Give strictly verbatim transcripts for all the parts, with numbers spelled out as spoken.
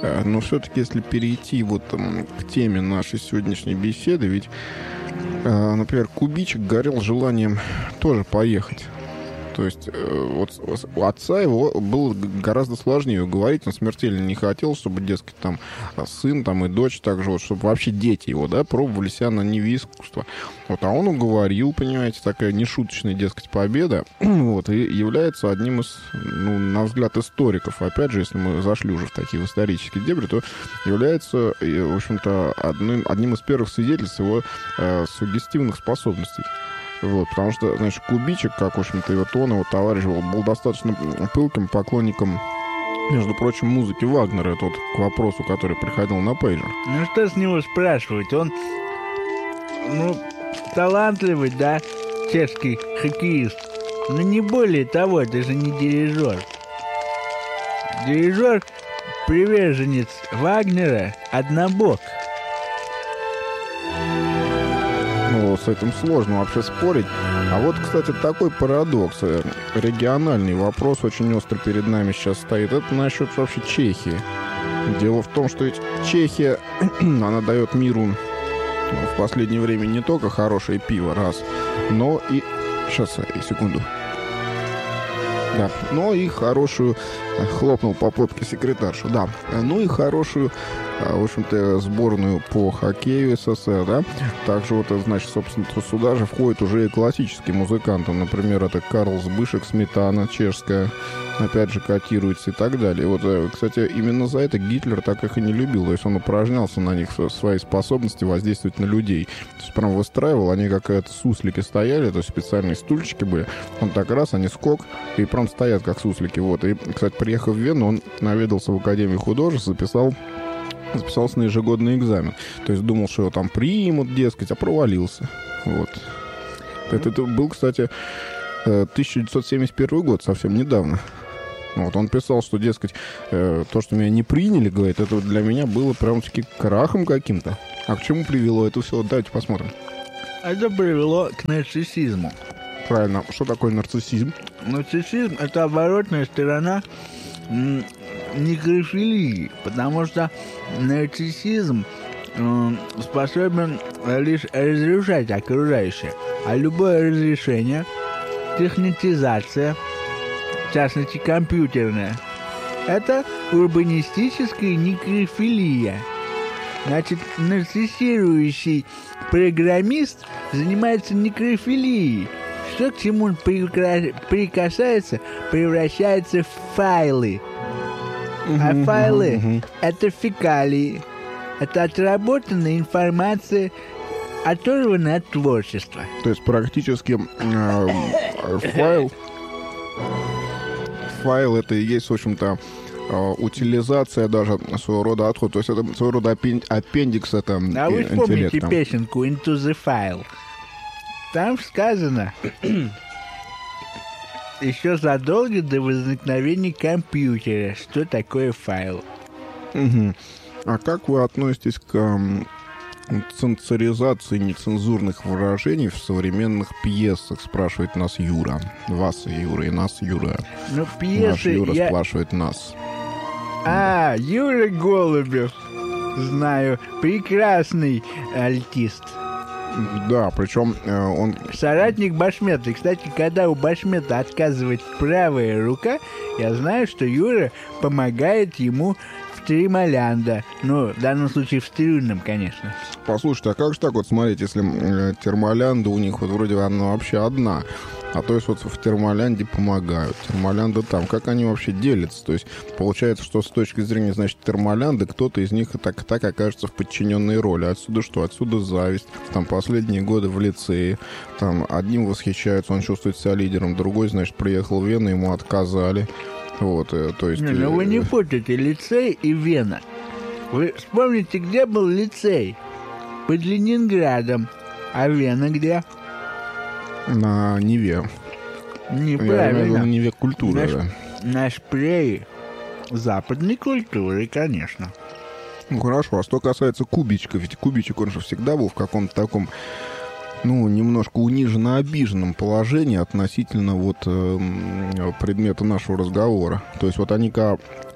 Но все-таки, если перейти вот там, к теме нашей сегодняшней беседы, ведь, например, Кубичек горел желанием тоже поехать. То есть вот у отца его было гораздо сложнее уговорить, он смертельно не хотел, чтобы, дескать, там сын там, и дочь также, вот, чтобы вообще дети его, да, пробовали себя на ниве искусства. Вот, а он уговорил, понимаете, такая нешуточная, дескать, победа, вот, и является одним из, ну, на взгляд историков, опять же, если мы зашли уже в такие исторические дебри, то является, в общем-то, одним, одним из первых свидетельств его э, суггестивных способностей. Вот, потому что, значит, Кубичек, как, в общем-то, и вот он, его товарищ, был, был достаточно пылким поклонником, между прочим, музыки Вагнера. Это вот к вопросу, который приходил на пейджер. Ну, что с него спрашивать? Он, ну, талантливый, да, чешский хоккеист. Но не более того, это же не дирижер. Дирижер — приверженец Вагнера, однобок. Ну, с этим сложно вообще спорить. А вот, кстати, такой парадокс. Региональный вопрос очень остро перед нами сейчас стоит. Это насчет вообще Чехии. Дело в том, что ведь Чехия, она дает миру в последнее время не только хорошее пиво, раз, но и... Сейчас, секунду. Да, но и хорошую... Хлопнул по попке секретаршу, да. Ну и хорошую, в общем-то, сборную по хоккею СССР, да. Также вот, значит, собственно, сюда же входят уже и классические музыканты. Например, это Карл Збышек, Сметана чешская, опять же, котируется и так далее. Вот, кстати, именно за это Гитлер так их и не любил. То есть он упражнялся на них своей способности воздействовать на людей. То есть прям выстраивал, они как это суслики стояли, то есть специальные стульчики были. Он так раз, они скок, и прям стоят как суслики. Вот. И, кстати, приехав в Вену, он наведался в Академию художеств, записал, записался на ежегодный экзамен. То есть думал, что его там примут, дескать, а провалился. Вот. Это, это был, кстати, тысяча девятьсот семьдесят первый год, совсем недавно. Вот, он писал, что, дескать, э, то, что меня не приняли, говорит, это для меня было прям-таки крахом каким-то. А к чему привело это все? Давайте посмотрим. Это привело к нарциссизму. Правильно. Что такое нарциссизм? Нарциссизм — это оборотная сторона м- некрофилии, потому что нарциссизм м- способен лишь разрушать окружающее. А любое разрешение, технетизация, в частности компьютерная, это урбанистическая некрофилия. Значит, нарциссирующий программист занимается некрофилией. Что к чему он прикра... прикасается, превращается в файлы. А файлы uh-huh. — это фекалии. Это отработанная информация, оторванная от творчества. То есть практически э, файл... Файл — это и есть, в общем-то, утилизация даже своего рода отхода. То есть это своего рода аппендикс, это интеллект. А вы вспомните песенку «Into the File». Там сказано, еще задолго до возникновения компьютера, что такое файл. Угу. А как вы относитесь к цензуризации нецензурных выражений в современных пьесах, спрашивает нас Юра. Вас, Юра, и нас, Юра. Ну, пьесы... Наш Юра я... спрашивает нас. А, Юра Голубев. Знаю. Прекрасный альтист. Да, причем э, он... Соратник Башмета. И, кстати, когда у Башмета отказывает правая рука, я знаю, что Юра помогает ему в Тремолянда. Ну, в данном случае в струнном, конечно. Послушайте, а как же так вот смотреть, если э, Термолянда у них вот вроде она вообще одна, а то есть вот в Термолянде помогают, Термолянда там, как они вообще делятся? То есть получается, что с точки зрения, значит, Термолянды кто-то из них так, так окажется в подчиненной роли. Отсюда что? Отсюда зависть. Там последние годы в лицее, там одним восхищаются, он чувствует себя лидером, другой, значит, приехал в Вену, ему отказали. Вот, то есть... Не, ну вы не путайте лицей и Вена. Вы вспомните, где был лицей? Под Ленинградом. А Вена где? На Неве. Неправильно. Я имею в виду на Неве культуры. Наш, да. на шпрее западной культуры, конечно. Ну хорошо, а что касается Кубичка, ведь Кубичек, он же всегда был в каком-то таком, ну, немножко униженно обиженном положении относительно вот э, предмета нашего разговора. То есть вот они, когда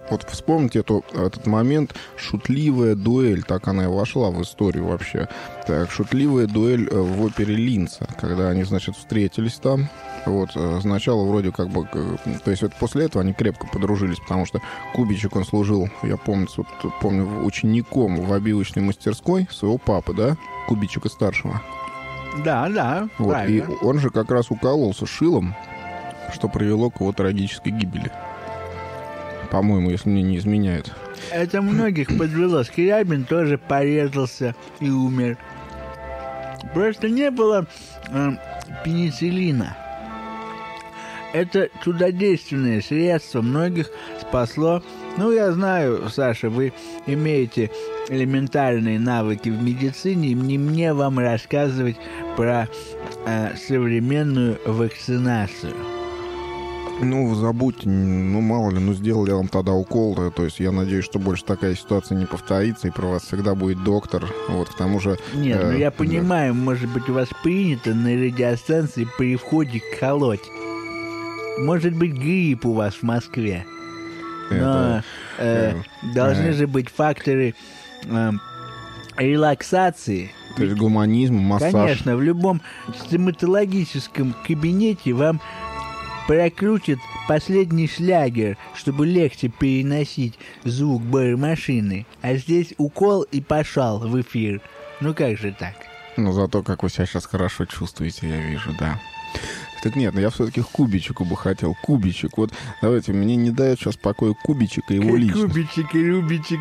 Вот вспомните эту, этот момент, шутливая дуэль, так она и вошла в историю вообще. Так, шутливая дуэль в опере Линца, когда они, значит, встретились там. Вот, сначала вроде как бы... То есть вот после этого они крепко подружились, потому что Кубичек, он служил, я помню, вот, помню учеником в обивочной мастерской своего папы, да? Кубичека-старшего. Да, да, вот, и правильно. он же как раз укололся шилом, что привело к его трагической гибели. По-моему, если мне не изменяет. Это многих подвело. Скрябин тоже порезался и умер. Просто не было э, пенициллина. Это чудодейственное средство, многих спасло. Ну, я знаю, Саша, вы имеете элементарные навыки в медицине, и не мне вам рассказывать про э, современную вакцинацию. Ну, забудьте, ну, мало ли, ну, сделал я вам тогда укол, да, то есть я надеюсь, что больше такая ситуация не повторится, и про вас всегда будет доктор, вот, к тому же... Нет, э, ну, я да. понимаю, может быть, у вас принято на радиостанции при входе колоть. Может быть, грипп у вас в Москве. Но Это, э, э, должны э. же быть факторы э, релаксации. То есть гуманизм, массаж. Конечно, в любом стоматологическом кабинете вам прокрутят последний шлягер, чтобы легче переносить звук бормашины. А здесь укол и пошел в эфир. Ну как же так? Но зато как вы себя сейчас хорошо чувствуете, я вижу, да. Так нет, но я все-таки к Кубичику бы хотел. Кубичик, вот давайте, мне не дает сейчас покоя Кубичик и его личность. Кубичик и Рубичик.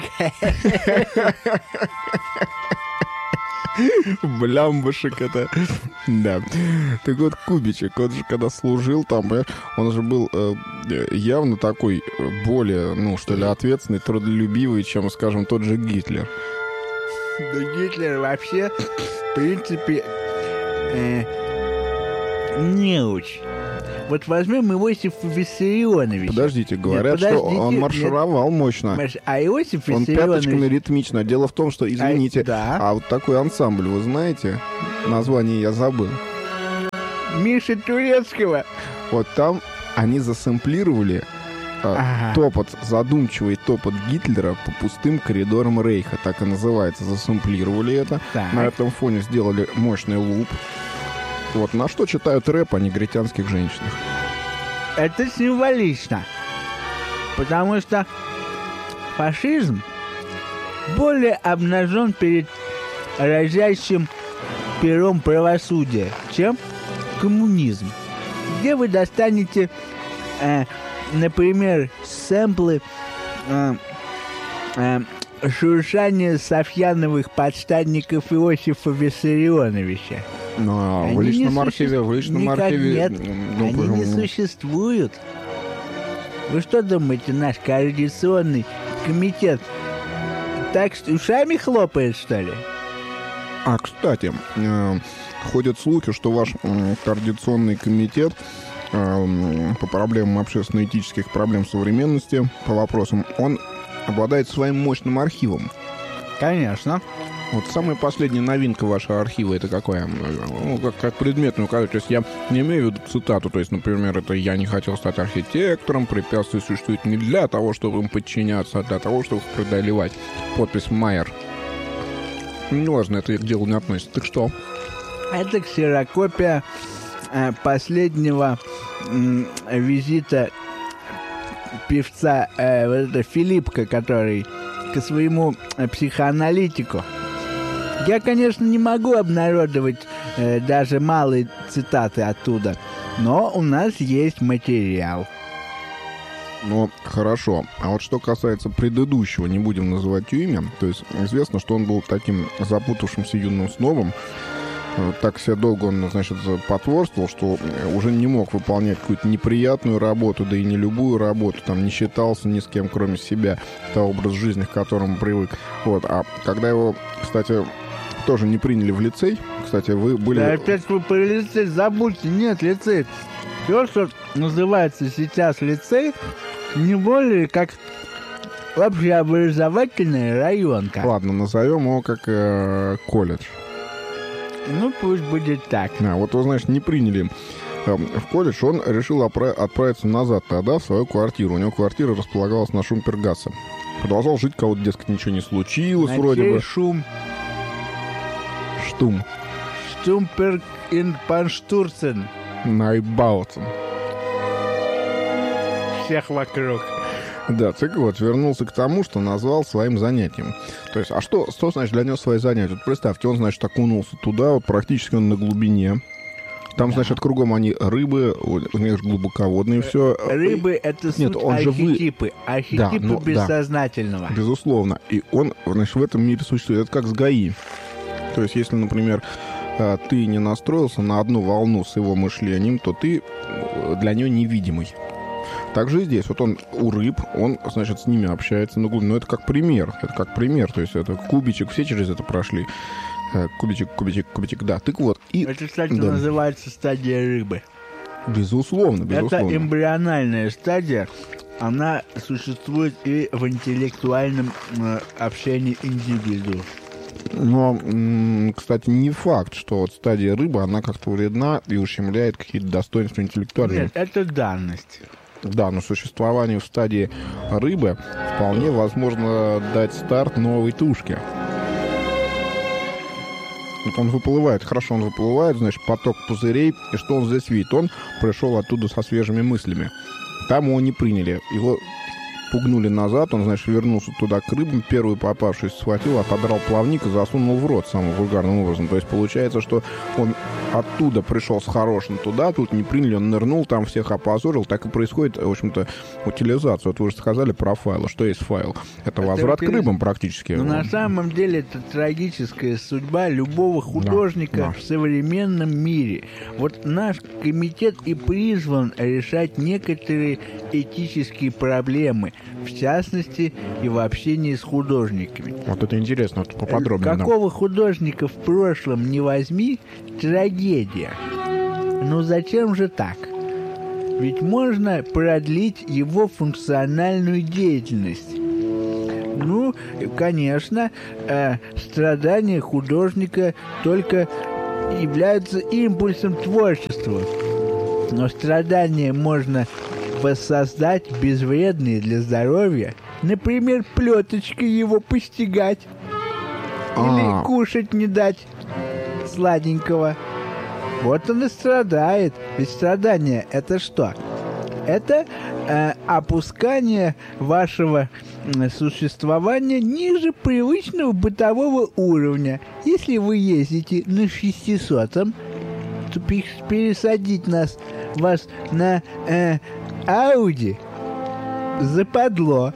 Блямбышек это. Да. Так вот, Кубичек, он же когда служил там, понимаешь, он же был э, явно такой более, ну, что ли, ответственный, трудолюбивый, чем, скажем, тот же Гитлер. Да Гитлер вообще, в принципе, э, неуч. Вот возьмем Иосифа Виссарионовича. Подождите, говорят, Нет, что подождите, он нет. маршировал мощно. Маш- А Иосиф Он Виссарионович... пяточками ритмично. Дело в том, что, извините, А, да. а вот такой ансамбль, вы знаете, название я забыл. Миши Турецкого. Вот там они засэмплировали а, Ага. топот, задумчивый топот Гитлера по пустым коридорам Рейха, так и называется. Засэмплировали это. Так. На этом фоне сделали мощный луп. Вот на что читают рэп о негритянских женщинах. Это символично. Потому что фашизм более обнажен перед разящим пером правосудия, чем коммунизм. Где вы достанете, э, например, сэмплы э, э, шуршания софьяновых подштанников Иосифа Виссарионовича? Ну, а Они в не личном суще- архиве, в личном Никак архиве... нет. ну, Они не ну, существуют. Вы что думаете, наш координационный комитет так что ушами хлопает, что ли? А, кстати, э, ходят слухи, что ваш э, координационный комитет э, м, по проблемам общественно-этических проблем современности, по вопросам, он обладает своим мощным архивом. Вот самая последняя новинка вашего архива, это какая? Ну, как, как предметную, то есть я не имею в виду цитату, то есть, например, это «я не хотел стать архитектором, препятствия существуют не для того, чтобы им подчиняться, а для того, чтобы их преодолевать». Подпись «Майер». Не важно, это к делу не относится. Так что? Это ксерокопия э, последнего м, визита певца э, вот это Филиппка, который к своему э, психоаналитику. Я, конечно, не могу обнародовать э, даже малые цитаты оттуда, но у нас есть материал. Ну, хорошо. А вот что касается предыдущего, не будем называть ее имя, то есть известно, что он был таким запутавшимся юным снобом, э, так себе долго он, значит, потворствовал, что уже не мог выполнять какую-то неприятную работу, да и не любую работу, там не считался ни с кем, кроме себя, того образ жизни, к которому привык. Вот. А когда его, кстати, тоже не приняли в лицей, кстати, вы были... Да опять вы про лицей забудьте, нет, лицей. Все, что называется сейчас лицей, не более как общеобразовательная районка. Ладно, назовем его как э, колледж. Ну, пусть будет так. А, вот, вы знаешь, не приняли в колледж, он решил опра- отправиться назад тогда в свою квартиру. У него квартира располагалась на Шумпергассе. Продолжал жить, кого-то, дескать, ничего не случилось, На вроде бы. Шум. Штум. Штумперг ин Панштурцен. Найбаутен. Всех вокруг. Да, так вот, вернулся к тому, что назвал своим занятием. То есть, а что, что значит для него свои занятия? Вот представьте, он, значит, окунулся туда, вот практически он на глубине. Там, да. значит, кругом они рыбы, у них же глубоководные все. Рыбы — это суть Нет, он же архетипы. Вы... Архетипы да, ну, бессознательного. Да, безусловно. И он, значит, в этом мире существует. Это как с ГАИ. То есть, если, например, ты не настроился на одну волну с его мышлением, то ты для него невидимый. Также и здесь. Вот он у рыб, он, значит, с ними общается на глубине. Но это как пример. Это как пример. То есть это кубичек, все через это прошли. Кубичек, кубичек, кубичек, да. Так вот. И, это, кстати, да. называется стадия рыбы. Безусловно, безусловно. Это эмбриональная стадия. Она существует и в интеллектуальном э, общении индивидуума. Но, кстати, не факт, что вот стадия рыбы, она как-то вредна и ущемляет какие-то достоинства интеллектуальные. Нет, это данность. Да, но существованию в стадии рыбы вполне возможно дать старт новой тушке. Вот он выплывает, хорошо, он выплывает, значит, поток пузырей, и что он здесь видит? Он пришел оттуда со свежими мыслями. Там его не приняли, его пугнули назад, он, значит, вернулся туда к рыбам, первый попавшийся схватил, отодрал плавник и засунул в рот самым вульгарным образом. То есть получается, что он оттуда пришел с хорошим туда, тут не приняли, он нырнул, там всех опозорил. Так и происходит, в общем-то, утилизация. Вот вы же сказали про файл. Что есть файл? Это, это возврат утилиз... к рыбам практически. Но на самом деле это трагическая судьба любого художника да, да. в современном мире. Вот наш комитет и призван решать некоторые этические проблемы, в частности, и в общении с художниками. Вот это интересно, вот поподробнее. Какого да. художника в прошлом не возьми, трагедия. Ну зачем же так? Ведь можно продлить его функциональную деятельность. Ну, конечно, э, страдания художника только являются импульсом творчества. Но страдания можно воссоздать безвредные для здоровья. Например, плеточкой его постигать. А-а-а. Или кушать не дать сладенького. Вот он и страдает. Ведь страдание — это что? Это э, опускание вашего э, существования ниже привычного бытового уровня. Если вы ездите на шестисотом, то пересадить нас, вас на э, Ауди западло.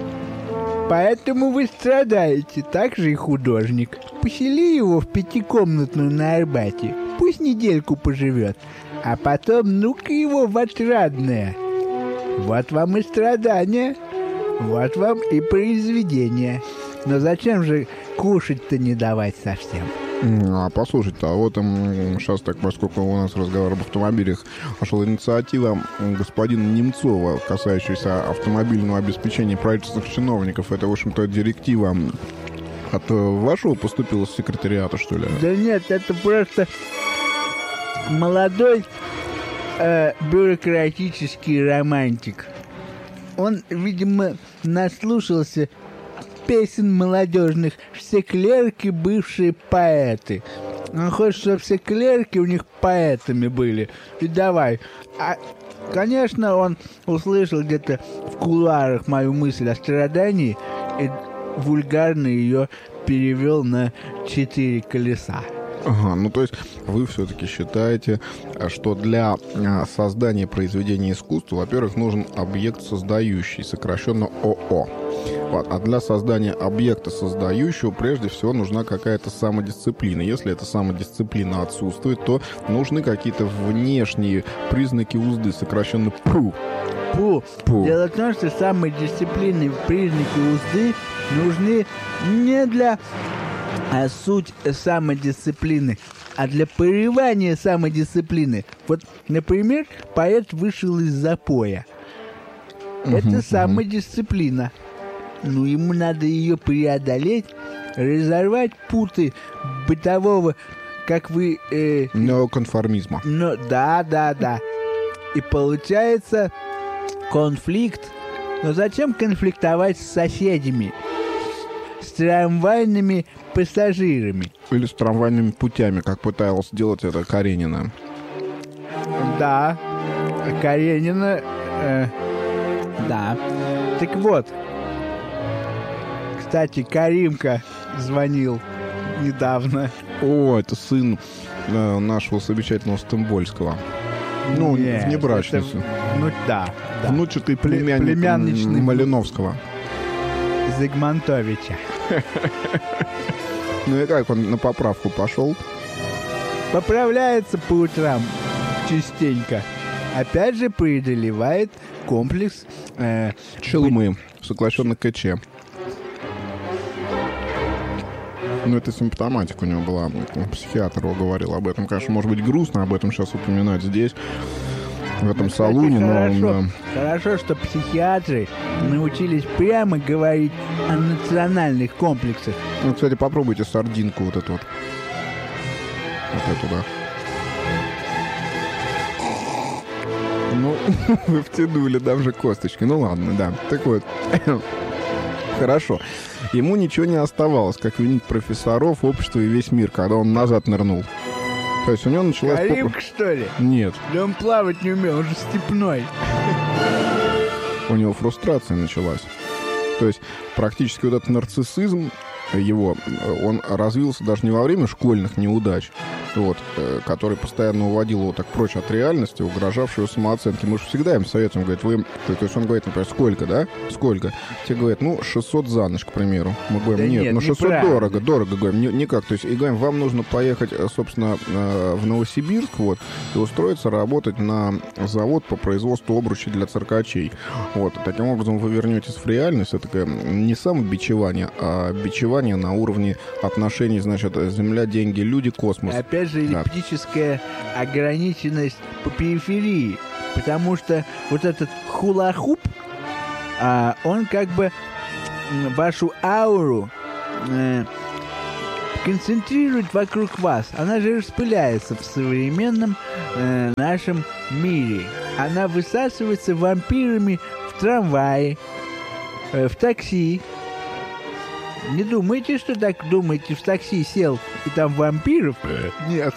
Поэтому вы страдаете. Так же и художник. Посели его в пятикомнатную на Арбате. Пусть недельку поживет. А потом ну-ка его в отрадное. Вот вам и страдания. Вот вам и произведение. Но зачем же кушать-то не давать совсем? А послушайте, а вот um, сейчас так, поскольку у нас разговор об автомобилях, пошла инициатива господина Немцова, касающаяся автомобильного обеспечения правительственных чиновников. Это, в общем-то, директива от вашего поступила с секретариата, что ли? Да нет, это просто молодой э, бюрократический романтик. Он, видимо, наслушался песен молодежных. Все клерки бывшие поэты. Он хочет, чтобы все клерки у них поэтами были. И давай. А, конечно, он услышал где-то в кулуарах мою мысль о страдании и вульгарно ее перевел на четыре колеса. Ага, ну то есть вы все-таки считаете, что для создания произведения искусства, во-первых, нужен объект создающий, сокращенно ОО. Вот. А для создания объекта создающего прежде всего нужна какая-то самодисциплина. Если эта самодисциплина отсутствует, то нужны какие-то внешние признаки узды, сокращенно ПУ. Пу. Пу. Дело в том, что самодисциплины, признаки узды нужны не для а, суть самодисциплины, а для порывания самодисциплины. Вот, например, поэт вышел из запоя. Uh-huh, Это самодисциплина. Uh-huh. Ну, ему надо ее преодолеть, разорвать путы бытового как вы... Э, Неоконформизма. ну, да, да, да. И получается конфликт. Но зачем конфликтовать с соседями? С трамвайными пассажирами. Или с трамвайными путями, как пыталась сделать это Каренина. Да, Каренина... Э, да. Так вот. Кстати, Каримка звонил недавно. О, это сын э, нашего замечательного Стамбольского. Ну, Нет, внебрачницы. это- ну да, да. Внучатый племянник племянничный. Малиновского. Зигмантовича. Ну и как, он на поправку пошел? Поправляется по утрам частенько. Опять же преодолевает комплекс э, Челмы, соглашенный КЧ. Ну, это симптоматика у него была. Психиатр его говорил об этом. Конечно, может быть, грустно об этом сейчас упоминать здесь, в этом Кстати, салоне, но... хорошо, да. хорошо, что психиатры научились прямо говорить о национальных комплексах. Ну, кстати, попробуйте сардинку вот эту вот. Вот эту, да. Ну, вы втянули, да, уже косточки. Ну, ладно, да. Так вот. Хорошо. Ему ничего не оставалось, как винить профессоров, общество и весь мир, когда он назад нырнул. То есть у него началась... Каримка, что ли? Нет. Да он плавать не умел, он же степной. У него фрустрация началась. То есть практически вот этот нарциссизм его, он развился даже не во время школьных неудач, вот, который постоянно уводил его так прочь от реальности, угрожавшей его самооценке. Мы же всегда им советуем, говорит, вы... То есть он говорит, например, сколько, да? Сколько? Те говорят, ну, шестьсот за ночь, к примеру. Мы говорим, Да нет, нет, ну, шестьсот неправда. дорого, дорого, говорим, ни- никак. То есть, и говорим, вам нужно поехать, собственно, в Новосибирск, вот, и устроиться работать на завод по производству обручей для циркачей. Вот, и таким образом вы вернетесь в реальность. Это такое не самобичевание, а бичевание на уровне отношений, значит, земля, деньги, люди, космос. Опять же, Да. эллиптическая ограниченность по периферии. Потому что вот этот хула-хуп, а, он как бы м, вашу ауру э, концентрирует вокруг вас. Она же распыляется в современном э, нашем мире. Она высасывается вампирами в трамвае, э, в такси. Не думайте, что так думаете, в такси сел и там вампиров? Нет.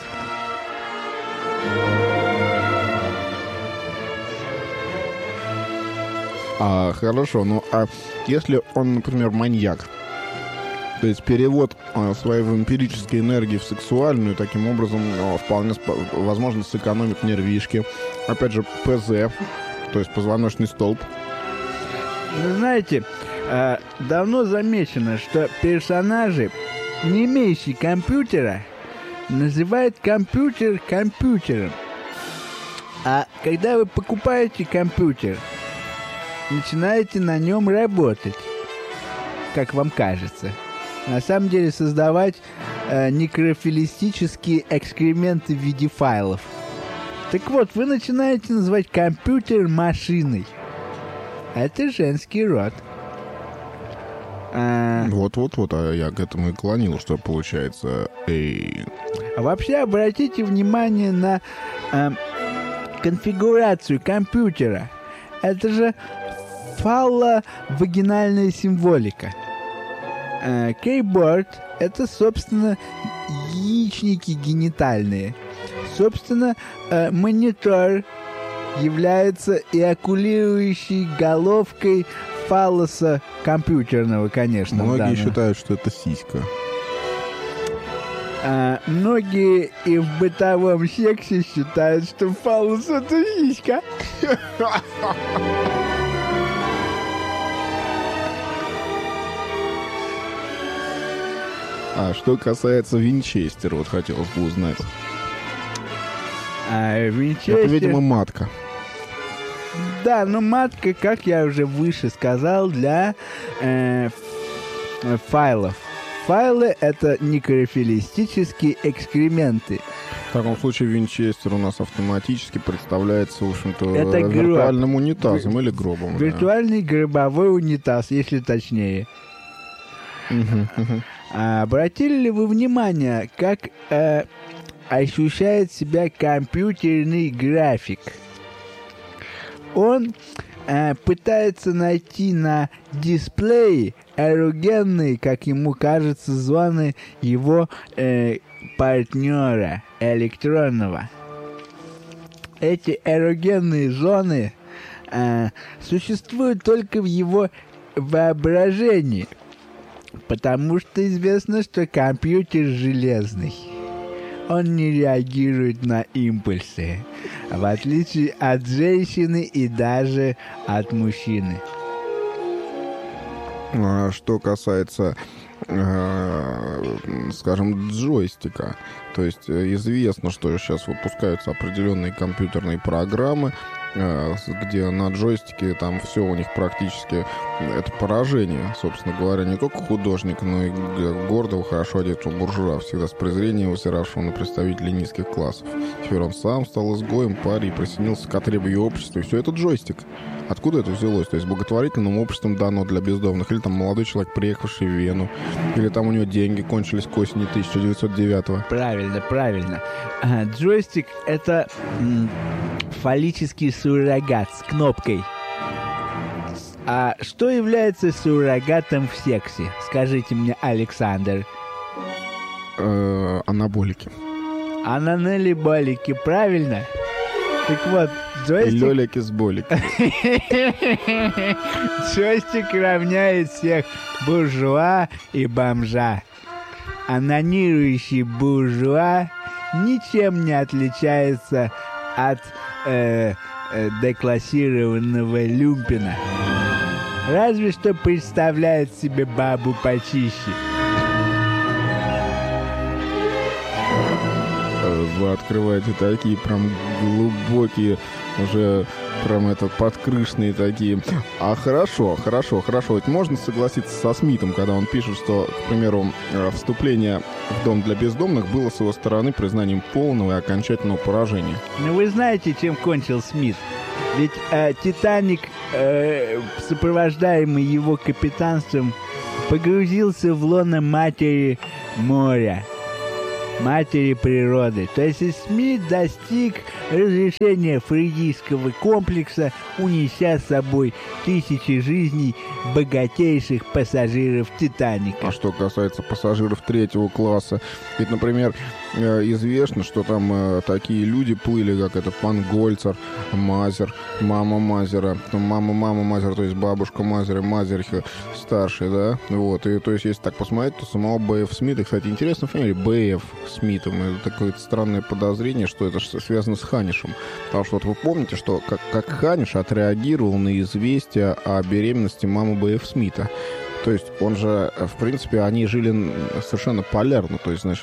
А, хорошо, ну а если он, например, маньяк, то есть перевод а, своей вампирической энергии в сексуальную, таким образом а, вполне спо- возможно сэкономить нервишки. Опять же, ПЗ, то есть позвоночный столб. Вы знаете, э, давно замечено, что персонажи, не имеющие компьютера, называют компьютер компьютером. А когда вы покупаете компьютер, начинаете на нем работать, как вам кажется. На самом деле создавать э, некрофилистические экскременты в виде файлов. Так вот, вы начинаете называть компьютер машиной. Это женский род. А, Вот-вот-вот, а я к этому и клонил, что получается... Эй. а вообще обратите внимание на а, конфигурацию компьютера. Это же фалло-вагинальная символика. А, кейборд — это, собственно, яичники генитальные. Собственно, а, монитор является эякулирующей головкой фаллоса компьютерного, конечно. Многие данного. считают, что это сиська. А, многие и в бытовом сексе считают, что фаллос — это сиська. А что касается Винчестера, вот хотелось бы узнать. А Винчестер... Это, видимо, матка. Да, но матка, как я уже выше сказал, для э, ф- файлов. Файлы — это некрофилистические экскременты. В таком случае Винчестер у нас автоматически представляется, в общем-то, Это гроб. виртуальным унитазом или гробом. да. Виртуальный гробовой унитаз, если точнее. Мгм, мгм. А обратили ли вы внимание, как э, ощущает себя компьютерный график? Он э, пытается найти на дисплее эрогенные, как ему кажется, зоны его э, партнера электронного. Эти эрогенные зоны э, существуют только в его воображении, потому что известно, что компьютер железный. Он не реагирует на импульсы, в отличие от женщины и даже от мужчины. Что касается, скажем, джойстика, то есть известно, что сейчас выпускаются определенные компьютерные программы, где на джойстике там все у них практически это поражение, собственно говоря, не только художника, но и гордого, хорошо одетого буржуа, всегда с презрением высиравшего на представителей низких классов. Теперь он сам стал изгоем, парей, присоединился к отребью общества, и все это джойстик. Откуда это взялось? То есть благотворительным обществом дано для бездомных, или там молодой человек, приехавший в Вену, или там у него деньги кончились к осени тысяча девятьсот девятого. Правильно, правильно. А, джойстик — это м, фаллический суррогат с кнопкой. А что является суррогатом в сексе? Скажите мне, Александр. Э-э, анаболики. Ананолиболики, правильно? Так вот, джойстик... И лёлики с боликами. Джойстик равняет всех буржуа и бомжа. Анонирующий буржуа ничем не отличается от э, э, деклассированного люмпина. Разве что представляет себе бабу почище. Вы открываете такие прям глубокие, уже прям это подкрышные такие. А хорошо, хорошо, хорошо. Ведь можно согласиться со Смитом, когда он пишет, что, к примеру, вступление в дом для бездомных было с его стороны признанием полного и окончательного поражения. Ну, вы знаете, чем кончил Смит? Ведь э, «Титаник», э, сопровождаемый его капитанством, погрузился в лоно матери моря, матери природы. То есть и Смит достиг разрешения фригийского комплекса, унеся с собой тысячи жизней богатейших пассажиров «Титаника». А что касается пассажиров третьего класса, ведь, например, известно, что там такие люди плыли, как это Пангольцер, Мазер, мама Мазера, мама мама Мазера, то есть бабушка Мазера, Мазерхи старший, да, вот, и то есть если так посмотреть, то самого Б Ф Смита, кстати, интересная фамилия, Б Ф Смитом, это такое странное подозрение, что это связано с Ханишем, потому что вот вы помните, что как, как Ханиш отреагировал на известие о беременности мамы Б Ф Смита. То есть он же, в принципе, они жили совершенно полярно. То есть, значит,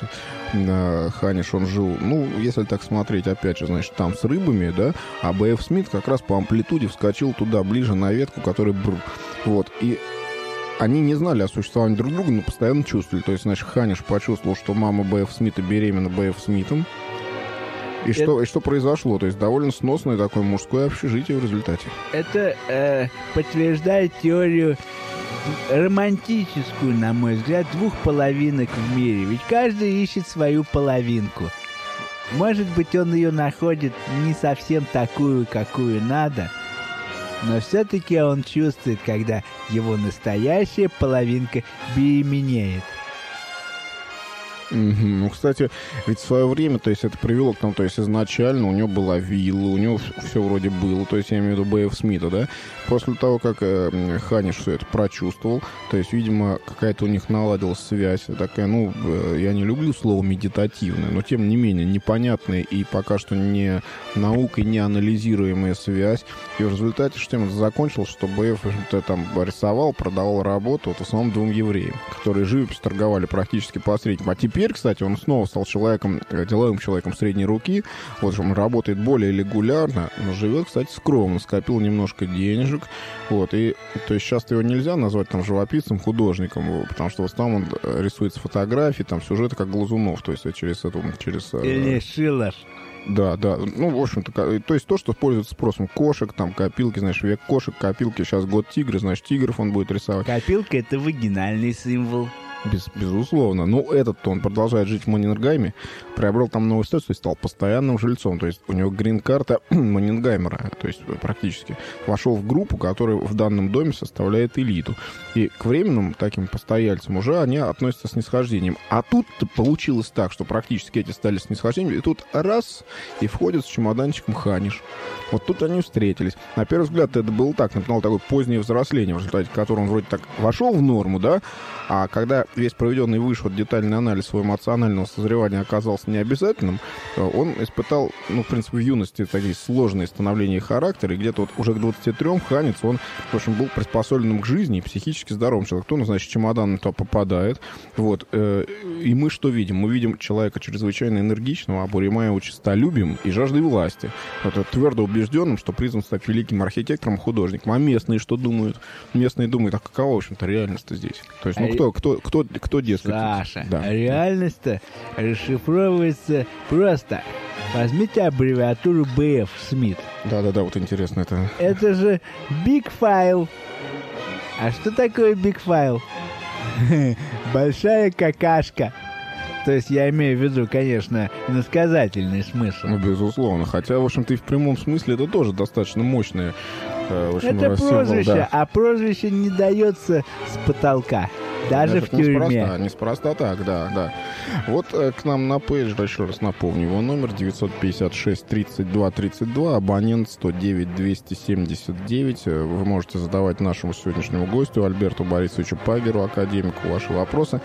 Ханиш, он жил, ну, если так смотреть, опять же, значит, там с рыбами, да, а Б Ф Смит как раз по амплитуде вскочил туда, ближе на ветку, которая бру. Вот, и они не знали о существовании друг друга, но постоянно чувствовали. То есть, значит, Ханиш почувствовал, что мама Б Ф Смита беременна Б Ф Смитом. И, это... что, и что произошло? То есть довольно сносное такое мужское общежитие в результате. Это э, подтверждает теорию романтическую, на мой взгляд, двух половинок в мире. Ведь каждый ищет свою половинку. Может быть, он ее находит не совсем такую, какую надо, но все-таки он чувствует, когда его настоящая половинка беременеет. Mm-hmm. Ну, кстати, ведь в свое время, то есть это привело к тому, то есть изначально у него была вилла, у него все вроде было, то есть я имею в виду Б Ф Смита, да, после того, как э, Ханиш все это прочувствовал, то есть, видимо, какая-то у них наладилась связь, такая, ну, э, я не люблю слово медитативная, но тем не менее непонятная и пока что не наукой не анализируемая связь, и в результате что это закончилось, что Б Ф там рисовал, продавал работу, вот в основном двум евреям, которые живопись торговали практически посредником, а теперь Теперь, кстати, он снова стал человеком, деловым человеком средней руки. Вот он работает более регулярно, но живет, кстати, скромно, скопил немножко денежек. Вот, и то есть сейчас его нельзя назвать там живописцем, художником, потому что в основном он рисует фотографии, там сюжеты как Глазунов, то есть через эту, через... Или Шиллер. Да, да. Ну, в общем-то, то есть то, что пользуется спросом. Кошек, там, копилки, знаешь, век кошек, копилки. Сейчас год тигра, значит, тигров он будет рисовать. Копилка — это вагинальный символ. Без, безусловно. Ну, этот-то он продолжает жить в Манингайме, приобрел там новый статус и стал постоянным жильцом. То есть у него грин-карта Манингаймера, то есть практически вошел в группу, которая в данном доме составляет элиту. И к временным таким постояльцам уже они относятся с снисхождением. А тут получилось так, что практически эти стали снисхождением, и тут раз, и входит с чемоданчиком Ханиш. Вот тут они встретились. На первый взгляд это было так, напоминало такое позднее взросление, в результате которого он вроде так вошел в норму, да, а когда весь проведенный выше вот детальный анализ своего эмоционального созревания оказался необязательным, он испытал, ну, в принципе, в юности такие сложные становления характера, и где-то вот уже к двадцати трём Ханец, он, в общем, был приспособленным к жизни и психически здоровым человеком. Кто, ну, значит, чемодан туда попадает. Вот. И мы что видим? Мы видим человека чрезвычайно энергичного, обуреваемого честолюбием и жаждой власти. Вот, твердо убежденным, что призван стать великим архитектором, художником. А местные что думают? Местные думают, а какова, в общем-то, реальность здесь? То есть, ну, кто, кто, кто, кто, дескать? Саша, да. реальность-то расшифровывается просто. Возьмите аббревиатуру би эф, Смит. Да-да-да, вот интересно это. Это же Big File. А что такое Big File? Большая какашка. То есть я имею в виду, конечно, иносказательный смысл. Ну, безусловно. Хотя, в общем-то, и в прямом смысле это тоже достаточно мощное. Э, в общем, это символ, прозвище, да. А прозвище не дается с потолка. Даже это в тюрьме. Неспроста, неспроста так, да, да. Вот э, к нам на пейджер, еще раз напомню, его номер девятьсот пятьдесят шесть тридцать два тридцать два, абонент сто девять двести семьдесят девять. Вы можете задавать нашему сегодняшнему гостю Альберту Борисовичу Пагеру, академику, ваши вопросы.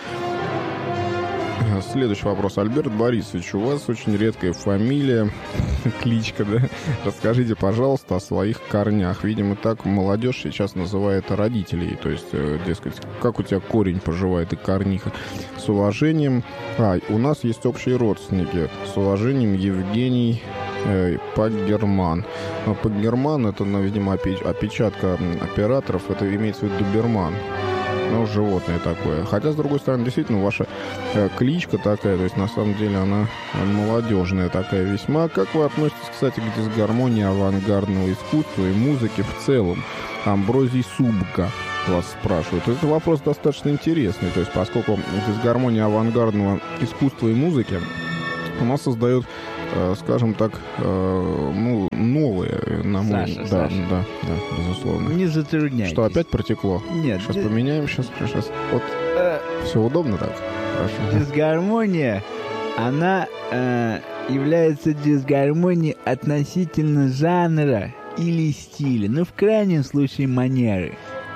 Следующий вопрос. Альберт Борисович, у вас очень редкая фамилия, кличка, да? Расскажите, пожалуйста, о своих корнях. Видимо, так молодежь сейчас называет родителей. То есть, дескать, как у тебя корень поживает и корниха. С уважением... А, у нас есть общие родственники. С уважением, Евгений э, Пагерман. Пагерман — это, ну, видимо, опечатка операторов. Это имеется в виду доберман. Ну, животное такое. Хотя, с другой стороны, действительно, ваша э, кличка такая, то есть, на самом деле, она молодежная такая весьма. Как вы относитесь, кстати, к дисгармонии авангардного искусства и музыки в целом? Амброзий Субка вас спрашивают. Это вопрос достаточно интересный, то есть, поскольку дисгармония авангардного искусства и музыки у нас создает, э, скажем так, э, ну, новые, на мой Саша, да, Саша. да, да, безусловно. Не затрудняйтесь. Что, опять протекло? Нет. Сейчас ди- поменяем, сейчас, сейчас. Вот, э, все удобно так? Хорошо. Дисгармония, она э, является дисгармонией относительно жанра или стиля, ну, в крайнем случае, манеры.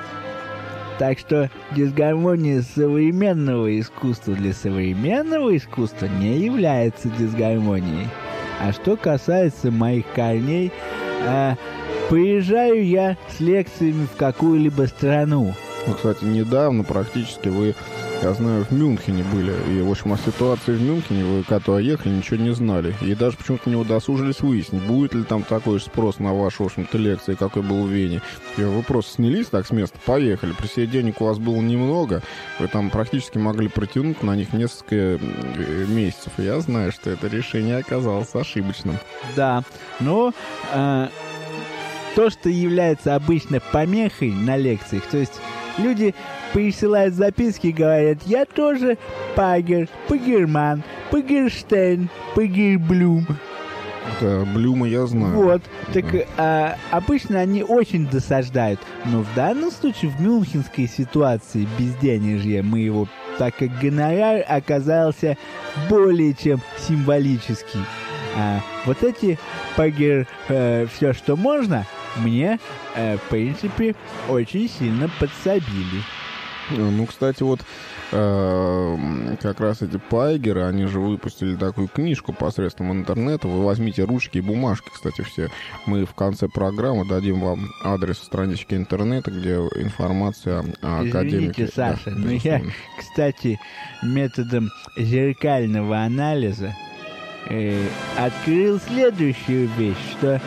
Так что дисгармония современного искусства для современного искусства не является дисгармонией. А что касается моих корней, э, приезжаю я с лекциями в какую-либо страну. Ну, кстати, недавно практически вы, я знаю, в Мюнхене были. И, в общем, о ситуации в Мюнхене вы, когда ехали, ничего не знали. И даже почему-то не удосужились выяснить, будет ли там такой же спрос на ваши, в общем-то, лекции, какой был в Вене. И вы просто снялись так с места, поехали. При себе денег у вас было немного. Вы там практически могли протянуть на них несколько месяцев. И я знаю, что это решение оказалось ошибочным. Да, но э, то, что является обычно помехой на лекциях, то есть люди присылают записки и говорят: я тоже Пагер, Пагерман, Пагерштейн, Пагерблюм. Это Блюма я знаю. Вот. Так а, обычно они очень досаждают. Но в данном случае, в мюнхенской ситуации безденежья моего, так как гонорар оказался более чем символический. А, вот эти Пагер, э, все, что можно, мне, э, в принципе, очень сильно подсобили. Ну, кстати, вот э, как раз эти Пайгеры, они же выпустили такую книжку посредством интернета. Вы возьмите ручки и бумажки, кстати, все. Мы в конце программы дадим вам адрес странички интернета, где информация о академике. Извините, Саша, Да, но я, кстати, методом зеркального анализа э, открыл следующую вещь, что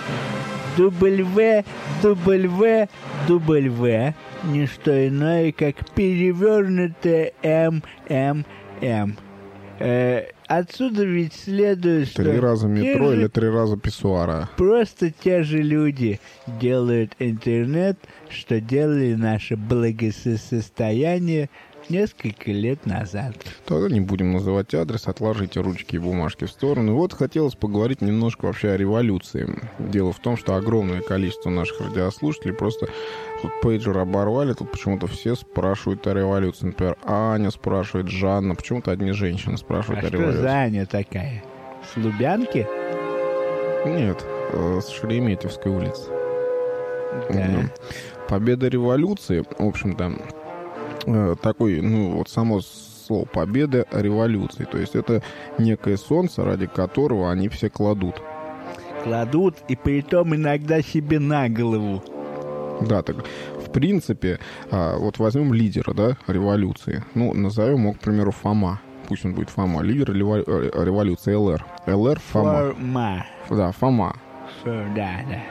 W, W, W не что иное, как перевернутое М, М, М. Э, отсюда ведь следует, что... Три раза метро те или же, три раза писсуара. просто те же люди делают интернет, что делали наше благосостояние несколько лет назад. Тогда не будем называть адрес, отложите ручки и бумажки в сторону. И вот хотелось поговорить немножко вообще о революции. Дело в том, что огромное количество наших радиослушателей просто тут пейджер оборвали, тут почему-то все спрашивают о революции. Например, Аня спрашивает, Жанна, почему-то одни женщины спрашивают а о революции. А что за Аня такая? С Лубянки? Нет, с Шереметьевской улицы. Да. Победа революции, в общем-то, такой, ну, вот само слово «победа революции». То есть это некое солнце, ради которого они все кладут. Кладут, и притом иногда себе на голову. Да, так, в принципе, вот возьмем лидера, да, революции. Ну, назовем его, к примеру, Фома. Пусть он будет Фома. Лидер революции ЛР. ЛР Фома. Фома. Да, Фома. Фо, да, да.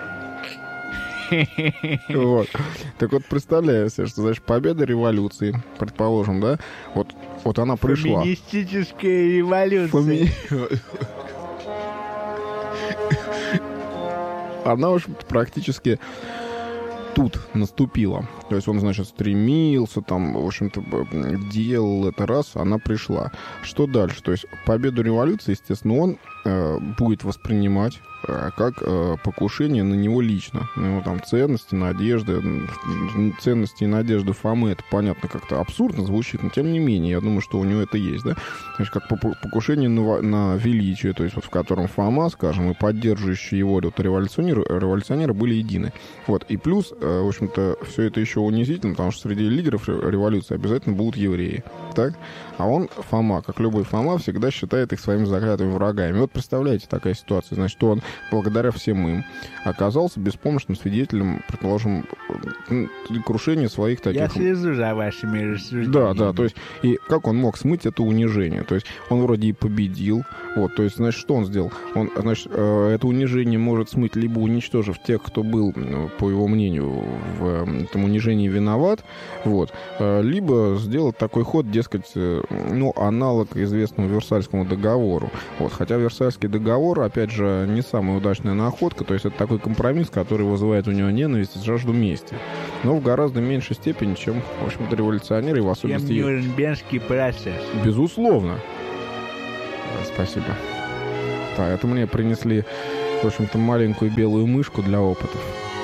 Вот. Так вот, представляю себе, что, значит, победа революции, предположим, да, вот, вот она пришла. Феминистическая революция. Феми... Она уж практически тут наступила. То есть он, значит, стремился, там, в общем-то, делал это раз, она пришла. Что дальше? То есть победу революции, естественно, он э, будет воспринимать э, как э, покушение на него лично. На его там ценности, надежды. Ценности и надежды Фомы, это, понятно, как-то абсурдно звучит, но тем не менее, я думаю, что у него это есть, да? То есть как покушение на, на величие, то есть вот в котором Фома, скажем, и поддерживающие его вот, революционеры, революционеры были едины. Вот. И плюс, э, в общем-то, все это еще унизительно, потому что среди лидеров революции обязательно будут евреи. Так? А он, Фома, как любой Фома, всегда считает их своими заклятыми врагами. И вот представляете, такая ситуация. Значит, он, благодаря всем им, оказался беспомощным свидетелем, предположим, крушения своих таких... Я слежу за вашими рассуждениями. Да, да, то есть, и как он мог смыть это унижение? То есть, он вроде и победил, вот, то есть, значит, что он сделал? Он, значит, это унижение может смыть, либо уничтожив тех, кто был, по его мнению, в этом унижении виноват, вот, либо сделать такой ход, дескать, ну, аналог известному Версальскому договору. Вот, хотя Версальский договор, опять же, не самая удачная находка, то есть это такой компромисс, который вызывает у него ненависть и жажду мести. Но в гораздо меньшей степени, чем, в общем-то, революционеры, и в особенности... Чем Нюрнбергский процесс. Безусловно. Спасибо. Да, это мне принесли, в общем-то, маленькую белую мышку для опытов.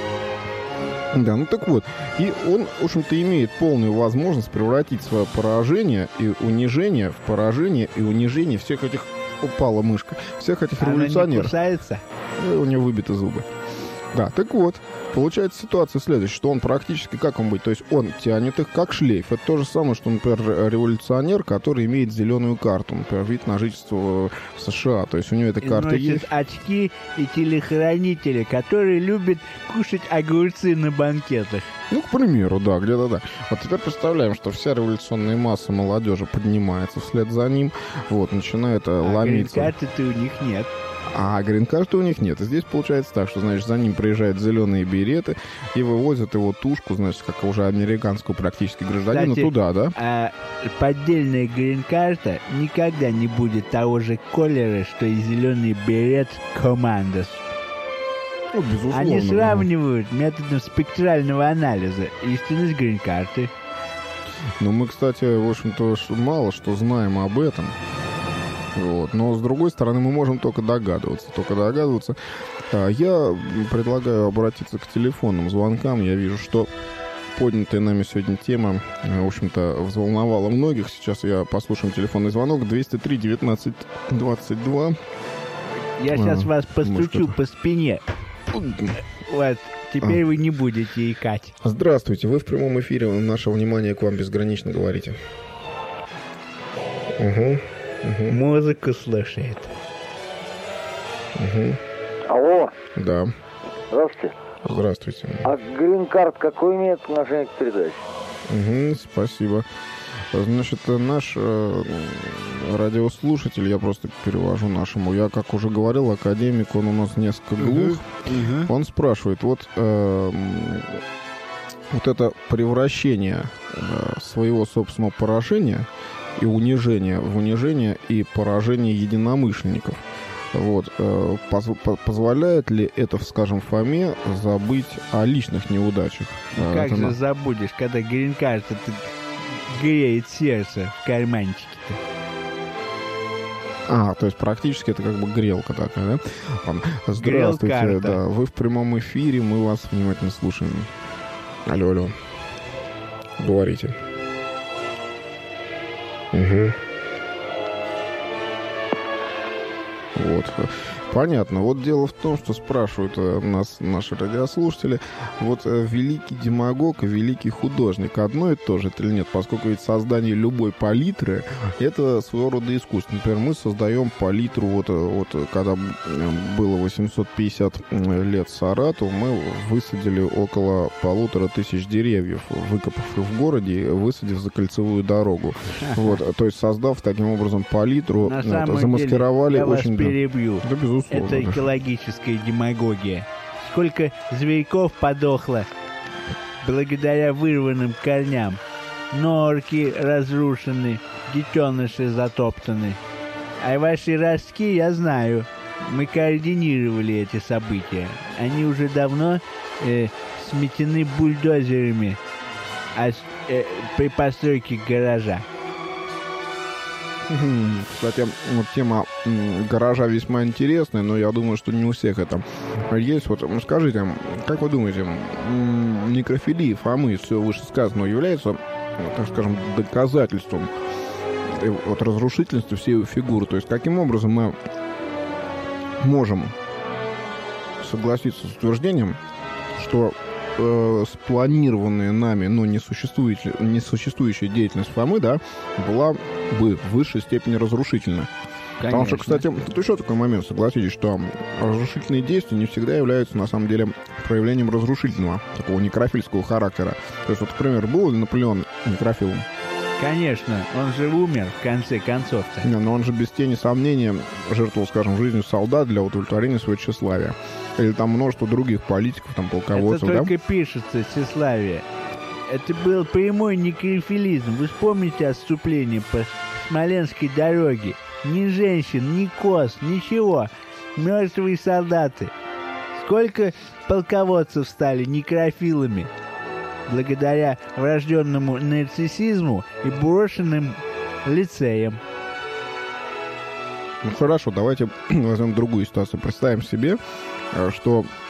Да, ну так вот. И он, в общем-то, имеет полную возможность превратить свое поражение и унижение в поражение и унижение всех этих... Упала мышка. Всех этих Она революционеров. не кусается? И у него выбиты зубы. Да, так вот, получается ситуация следующая, что он практически, как он будет, то есть он тянет их как шлейф. Это то же самое, что, например, революционер, который имеет зеленую карту, например, вид на жительство в США, то есть у него эта карта есть. есть. Очки и телохранители, которые любят кушать огурцы на банкетах. Ну, к примеру, да, где-то да. Вот теперь представляем, что вся революционная масса молодежи поднимается вслед за ним, вот, начинает а ломиться. А грин-карты-то у них нет. А грин-карты у них нет. И здесь получается так, что, значит, за ним приезжают зеленые береты и вывозят его тушку, значит, как уже американского практически гражданина, кстати, туда, да? А поддельная грин-карта никогда не будет того же колера, что и зеленый берет Командос. Ну, безусловно. Они сравнивают методом спектрального анализа истинность грин-карты. Ну, мы, кстати, в общем-то, мало что знаем об этом. Вот. Но, с другой стороны, мы можем только догадываться. Только догадываться. Я предлагаю обратиться к телефонным звонкам. Я вижу, что поднятая нами сегодня тема, в общем-то, взволновала многих. Сейчас я послушаем телефонный звонок. двести три девятнадцать двадцать два. Я сейчас а, вас постучу может, по спине. Вот. Теперь а. вы не будете икать. Здравствуйте. Вы в прямом эфире. Наше внимание к вам безгранично, говорите. Угу. Угу. Музыку слушает. Угу. Алло. Да. Здравствуйте. Здравствуйте. А грин-карт какой имеет отношение к передаче? Угу, спасибо. Значит, наш э, радиослушатель, я просто перевожу нашему, я, как уже говорил, академик, он у нас несколько глух. Uh-huh. Он спрашивает, вот, э, вот это превращение э, своего собственного поражения и унижение в унижение и поражение единомышленников. Вот, э, поз, по, позволяет ли это, скажем, Фоме забыть о личных неудачах? Ну, э, как это же на... забудешь, когда грин-карта, греет сердце в карманчике-то. А, то есть практически это как бы грелка такая, да? Ладно. Здравствуйте, Грел-карта. да, вы в прямом эфире, мы вас внимательно слушаем. Алло, алло. Говорите. Угу. Вот. Понятно. Вот дело в том, что спрашивают э, нас наши радиослушатели, вот э, великий демагог и великий художник одно и то же это или нет? Поскольку ведь создание любой палитры — это своего рода искусство. Например, мы создаем палитру, вот, вот когда было восемьсот пятьдесят лет Саратову, мы высадили около полутора тысяч деревьев, выкопав их в городе и высадив за кольцевую дорогу. Вот, то есть создав таким образом палитру, На вот, самом замаскировали деле, я очень... вас перебью. Да, безусловно. Это экологическая демагогия. Сколько зверьков подохло благодаря вырванным корням. Норки разрушены, детеныши затоптаны. А ваши ростки я знаю. Мы координировали эти события. Они уже давно э, сметены бульдозерами а, э, при постройке гаража. Кстати, вот тема гаража весьма интересная, но я думаю, что не у всех это есть. Вот скажите, как вы думаете, некрофилия Фомы, все вышесказанное, является, так скажем, доказательством вот, разрушительности всей его фигуры? То есть каким образом мы можем согласиться с утверждением, что э, спланированная нами, но несуществующая, несуществующая деятельность Фомы, да, была бы в высшей степени разрушительна? Потому что, кстати, тут еще такой момент, согласитесь, что разрушительные действия не всегда являются, на самом деле, проявлением разрушительного, такого некрофильского характера. То есть, вот, например, был ли Наполеон некрофилом? Конечно, он же умер в конце концов-то. Не, но он же без тени сомнения жертвовал, скажем, жизнью солдат для удовлетворения своего тщеславия. Или там множество других политиков, там, полководцев, это да? только пишется тщеславие. Это был прямой некрофилизм. Вы вспомните отступление по Смоленской дороге. Ни женщин, ни коз, ничего. Мертвые солдаты. Сколько полководцев стали некрофилами благодаря врожденному нарциссизму и брошенным лицеям. Ну хорошо, давайте возьмем другую ситуацию. Представим себе, что